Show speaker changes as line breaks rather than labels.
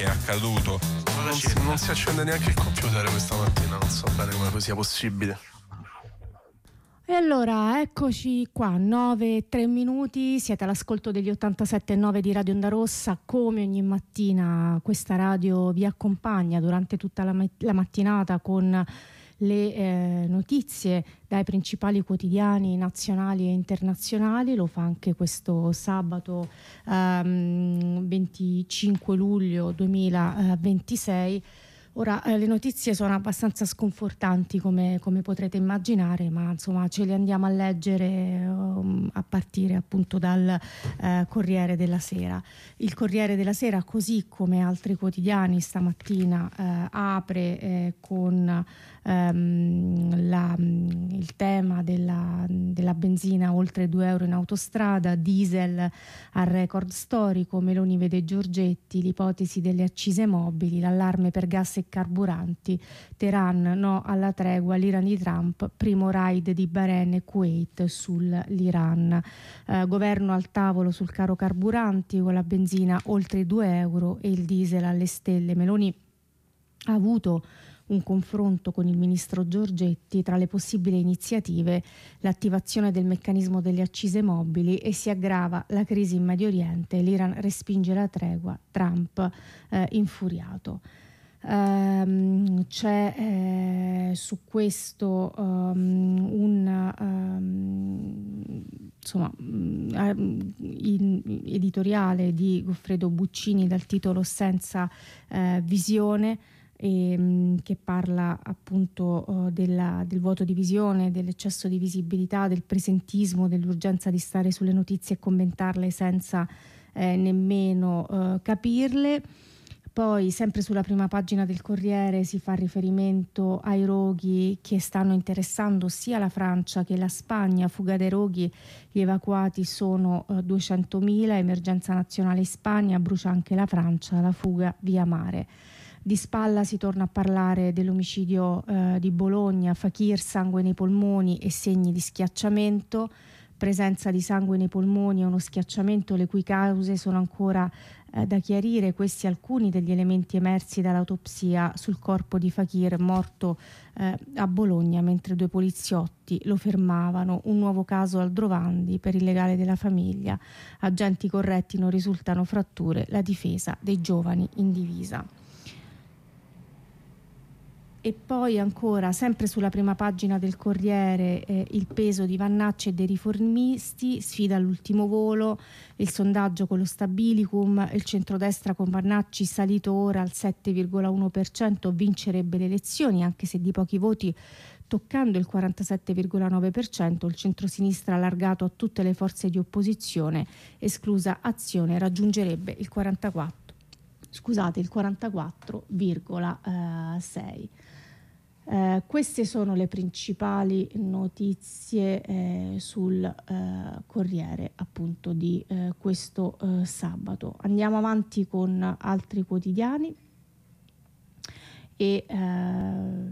è accaduto.
Non si accende neanche il computer questa mattina, non so bene come sia possibile.
E allora, eccoci qua, 9:03, siete all'ascolto degli 87.9 di Radio Onda Rossa. Come ogni mattina questa radio vi accompagna durante tutta la mattinata con le notizie dai principali quotidiani nazionali e internazionali. Lo fa anche questo sabato 25 luglio 2026. Ora, le notizie sono abbastanza sconfortanti come potrete immaginare, ma insomma ce le andiamo a leggere a partire appunto dal Corriere della Sera. Il Corriere della Sera, così come altri quotidiani, stamattina apre con il tema della benzina oltre 2 euro in autostrada, diesel al record storico, Meloni vede Giorgetti, l'ipotesi delle accise mobili, l'allarme per gas e carburanti, Teheran no alla tregua, l'Iran di Trump, primo raid di Bahrain e Kuwait sull'Iran, governo al tavolo sul caro carburanti con la benzina oltre 2 euro e il diesel alle stelle. Meloni ha avuto un confronto con il ministro Giorgetti, tra le possibili iniziative l'attivazione del meccanismo delle accise mobili, e si aggrava la crisi in Medio Oriente, l'Iran respinge la tregua, Trump infuriato. C'è su questo editoriale di Goffredo Buccini dal titolo Senza visione, che parla appunto del vuoto di visione, dell'eccesso di visibilità, del presentismo, dell'urgenza di stare sulle notizie e commentarle senza nemmeno capirle. Poi, sempre sulla prima pagina del Corriere, si fa riferimento ai roghi che stanno interessando sia la Francia che la Spagna. Fuga dei roghi, gli evacuati sono 200.000, emergenza nazionale in Spagna, brucia anche la Francia, la fuga via mare. Di spalla si torna a parlare dell'omicidio di Bologna, Fakir, sangue nei polmoni e segni di schiacciamento. Presenza di sangue nei polmoni e uno schiacciamento le cui cause sono ancora da chiarire. Questi alcuni degli elementi emersi dall'autopsia sul corpo di Fakir, morto a Bologna mentre 2 poliziotti lo fermavano. Un nuovo caso al Drovandi per il legale della famiglia. Agenti corretti, non risultano fratture, la difesa dei giovani in divisa. E poi ancora, sempre sulla prima pagina del Corriere, il peso di Vannacci e dei riformisti, sfida all'ultimo volo, il sondaggio con lo Stabilicum, il centrodestra con Vannacci salito ora al 7,1%, vincerebbe le elezioni anche se di pochi voti, toccando il 47,9%, il centrosinistra allargato a tutte le forze di opposizione, esclusa Azione, raggiungerebbe il 44,6%. Queste sono le principali notizie sul Corriere appunto di questo sabato. Andiamo avanti con altri quotidiani e